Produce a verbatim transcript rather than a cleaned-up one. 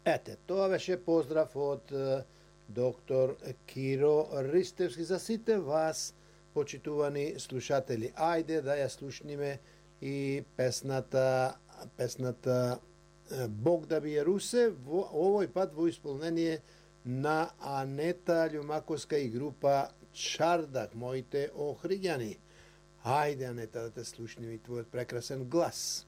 Ете, тоа беше поздрав од е, доктор Киро Ристевски за сите вас, почитувани слушатели. Ајде да ја слушниме и песната, песната е, Бог да бие Русе, во, овој пат во исполнение на Анета Љумаковска и група Чардак, моите охриѓани. Ајде, Анета, да те слушниме и твојот прекрасен глас.